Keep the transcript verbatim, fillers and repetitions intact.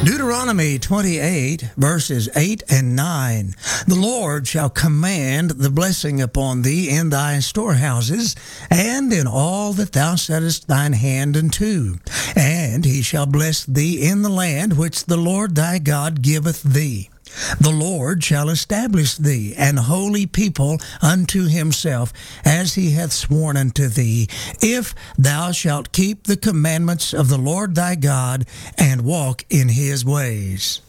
Deuteronomy twenty-eight, verses eight and nine. The Lord shall command the blessing upon thee in thy storehouses, and in all that thou settest thine hand unto. And he shall bless thee in the land which the Lord thy God giveth thee. The Lord shall establish thee an holy people unto himself, as he hath sworn unto thee, if thou shalt keep the commandments of the Lord thy God, and walk in his ways.